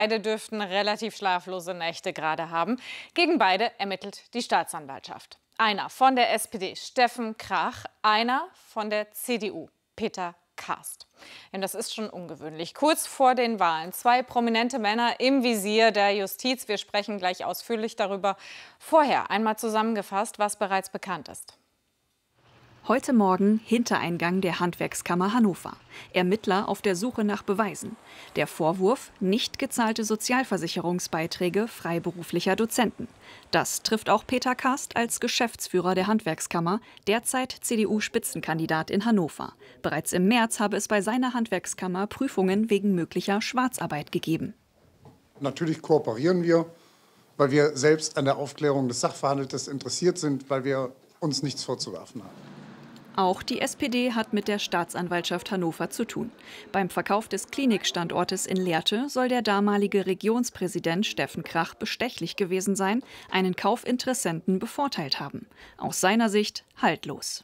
Beide dürften relativ schlaflose Nächte gerade haben. Gegen beide ermittelt die Staatsanwaltschaft. Einer von der SPD, Steffen Krach, einer von der CDU, Peter Karst. Denn das ist schon ungewöhnlich. Kurz vor den Wahlen 2 prominente Männer im Visier der Justiz. Wir sprechen gleich ausführlich darüber. Vorher einmal zusammengefasst, was bereits bekannt ist. Heute Morgen Hintereingang der Handwerkskammer Hannover. Ermittler auf der Suche nach Beweisen. Der Vorwurf: nicht gezahlte Sozialversicherungsbeiträge freiberuflicher Dozenten. Das trifft auch Peter Karst als Geschäftsführer der Handwerkskammer, derzeit CDU-Spitzenkandidat in Hannover. Bereits im März habe es bei seiner Handwerkskammer Prüfungen wegen möglicher Schwarzarbeit gegeben. Natürlich kooperieren wir, weil wir selbst an der Aufklärung des Sachverhaltes interessiert sind, weil wir uns nichts vorzuwerfen haben. Auch die SPD hat mit der Staatsanwaltschaft Hannover zu tun. Beim Verkauf des Klinikstandortes in Lehrte soll der damalige Regionspräsident Steffen Krach bestechlich gewesen sein, einen Kaufinteressenten bevorteilt haben. Aus seiner Sicht haltlos.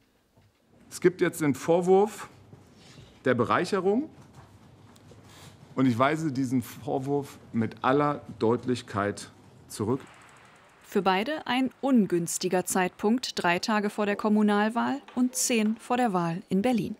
Es gibt jetzt den Vorwurf der Bereicherung. Und ich weise diesen Vorwurf mit aller Deutlichkeit zurück. Für beide ein ungünstiger Zeitpunkt, 3 Tage vor der Kommunalwahl und 10 vor der Wahl in Berlin.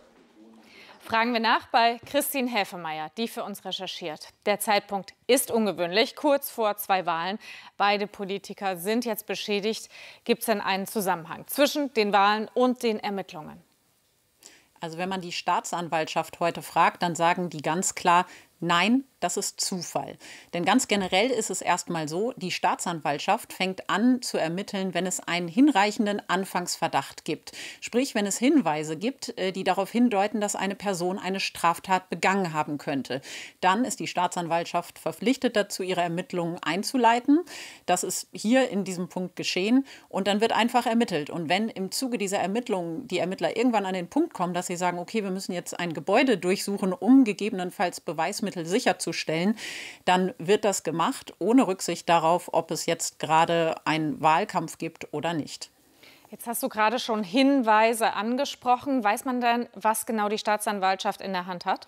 Fragen wir nach bei Christine Häfemeyer, die für uns recherchiert. Der Zeitpunkt ist ungewöhnlich, kurz vor 2 Wahlen. Beide Politiker sind jetzt beschädigt. Gibt es denn einen Zusammenhang zwischen den Wahlen und den Ermittlungen? Also wenn man die Staatsanwaltschaft heute fragt, dann sagen die ganz klar: Nein, das ist Zufall. Denn ganz generell ist es erstmal so, die Staatsanwaltschaft fängt an zu ermitteln, wenn es einen hinreichenden Anfangsverdacht gibt. Sprich, wenn es Hinweise gibt, die darauf hindeuten, dass eine Person eine Straftat begangen haben könnte. Dann ist die Staatsanwaltschaft verpflichtet dazu, ihre Ermittlungen einzuleiten. Das ist hier in diesem Punkt geschehen. Und dann wird einfach ermittelt. Und wenn im Zuge dieser Ermittlungen die Ermittler irgendwann an den Punkt kommen, dass sie sagen, okay, wir müssen jetzt ein Gebäude durchsuchen, um gegebenenfalls Beweismittel sicherzustellen, dann wird das gemacht, ohne Rücksicht darauf, ob es jetzt gerade einen Wahlkampf gibt oder nicht. Jetzt hast du gerade schon Hinweise angesprochen. Weiß man denn, was genau die Staatsanwaltschaft in der Hand hat?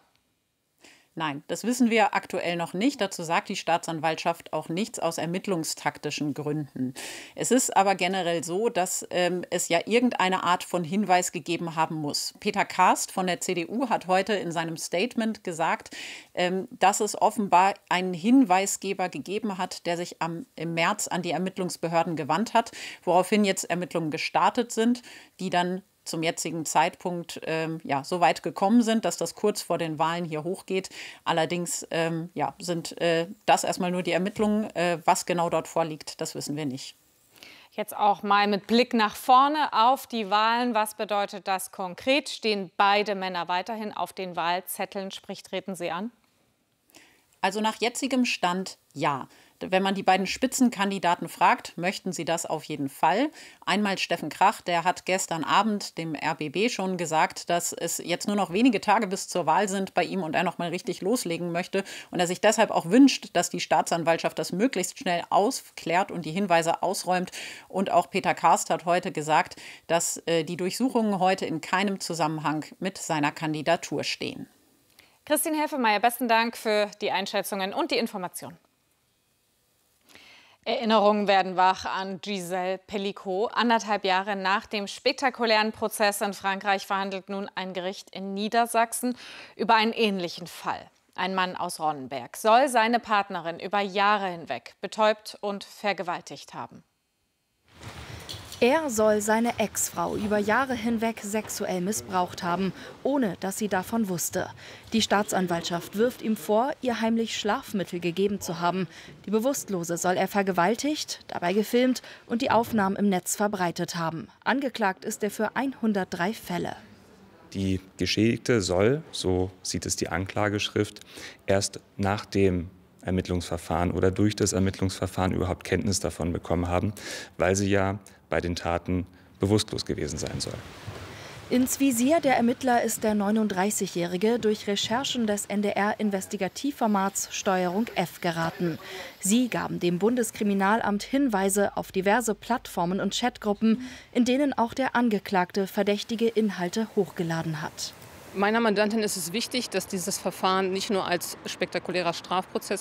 Nein, das wissen wir aktuell noch nicht. Dazu sagt die Staatsanwaltschaft auch nichts aus ermittlungstaktischen Gründen. Es ist aber generell so, dass es ja irgendeine Art von Hinweis gegeben haben muss. Peter Karst von der CDU hat heute in seinem Statement gesagt, dass es offenbar einen Hinweisgeber gegeben hat, der sich im März an die Ermittlungsbehörden gewandt hat, woraufhin jetzt Ermittlungen gestartet sind, die dann zum jetzigen Zeitpunkt so weit gekommen sind, dass das kurz vor den Wahlen hier hochgeht. Allerdings sind das erstmal nur die Ermittlungen. Was genau dort vorliegt, das wissen wir nicht. Jetzt auch mal mit Blick nach vorne auf die Wahlen. Was bedeutet das konkret? Stehen beide Männer weiterhin auf den Wahlzetteln, sprich treten sie an? Also nach jetzigem Stand ja. Wenn man die beiden Spitzenkandidaten fragt, möchten sie das auf jeden Fall. Einmal Steffen Krach, der hat gestern Abend dem RBB schon gesagt, dass es jetzt nur noch wenige Tage bis zur Wahl sind bei ihm und er noch mal richtig loslegen möchte und er sich deshalb auch wünscht, dass die Staatsanwaltschaft das möglichst schnell aufklärt und die Hinweise ausräumt. Und auch Peter Karst hat heute gesagt, dass die Durchsuchungen heute in keinem Zusammenhang mit seiner Kandidatur stehen. Christine Häfemeyer, besten Dank für die Einschätzungen und die Informationen. Erinnerungen werden wach an Gisèle Pelicot. 1,5 Jahre nach dem spektakulären Prozess in Frankreich verhandelt nun ein Gericht in Niedersachsen über einen ähnlichen Fall. Ein Mann aus Ronnenberg soll seine Partnerin über Jahre hinweg betäubt und vergewaltigt haben. Er soll seine Ex-Frau über Jahre hinweg sexuell missbraucht haben, ohne dass sie davon wusste. Die Staatsanwaltschaft wirft ihm vor, ihr heimlich Schlafmittel gegeben zu haben. Die Bewusstlose soll er vergewaltigt, dabei gefilmt und die Aufnahmen im Netz verbreitet haben. Angeklagt ist er für 103 Fälle. Die Geschädigte soll, so sieht es die Anklageschrift, erst nach dem Ermittlungsverfahren oder durch das Ermittlungsverfahren überhaupt Kenntnis davon bekommen haben, weil sie ja bei den Taten bewusstlos gewesen sein soll. Ins Visier der Ermittler ist der 39-Jährige durch Recherchen des NDR-Investigativformats Steuerung F geraten. Sie gaben dem Bundeskriminalamt Hinweise auf diverse Plattformen und Chatgruppen, in denen auch der Angeklagte verdächtige Inhalte hochgeladen hat. Meiner Mandantin ist es wichtig, dass dieses Verfahren nicht nur als spektakulärer Strafprozess